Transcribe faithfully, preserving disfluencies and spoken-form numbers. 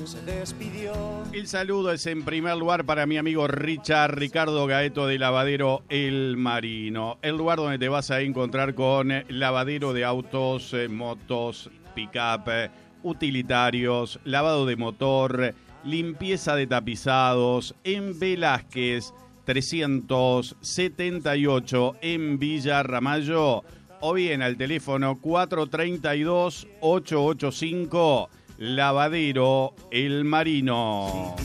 se despidió. El saludo es en primer lugar para mi amigo Richard Ricardo Gaeto de Lavadero El Marino, el lugar donde te vas a encontrar con lavadero de autos, eh, motos, pick-up, eh, utilitarios, lavado de motor, limpieza de tapizados en Velázquez trescientos setenta y ocho en Villa Ramallo, o bien al teléfono cuatro tres dos, ocho ocho cinco, Lavadero El Marino.